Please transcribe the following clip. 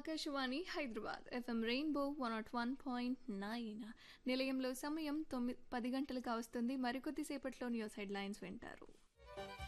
Akashvani Hyderabad FM rainbow 101.9 నిలయంలో సమయం 10 గంటలు కావస్తుంది. మరికొద్దిసేపట్లో న్యూస్ హెడ్లైన్స్ వింటారు.